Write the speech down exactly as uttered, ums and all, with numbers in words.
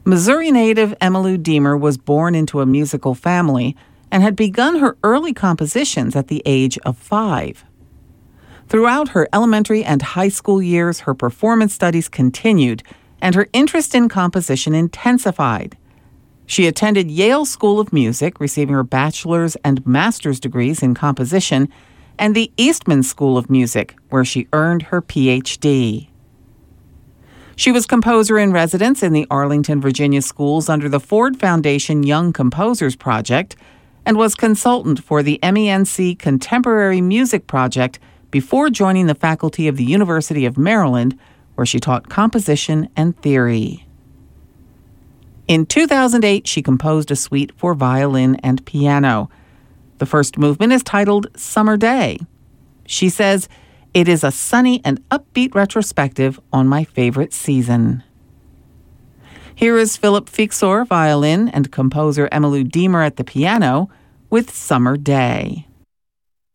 Missouri native Emmylou Deemer was born into a musical family and had begun her early compositions at the age of five. Throughout her elementary and high school years, her performance studies continued, and her interest in composition intensified. She attended Yale School of Music, receiving her bachelor's and master's degrees in composition, and the Eastman School of Music, where she earned her P H D. She was composer in residence in the Arlington, Virginia schools under the Ford Foundation Young Composers Project, and was consultant for the M E N C Contemporary Music Project before joining the faculty of the University of Maryland, where she taught composition and theory. In two thousand eight, she composed a suite for violin and piano. The first movement is titled Summer Day. She says, "It is a sunny and upbeat retrospective on my favorite season." Here is Philip Fixor, violin, and composer Emmylou Deemer at the piano with Summer Day.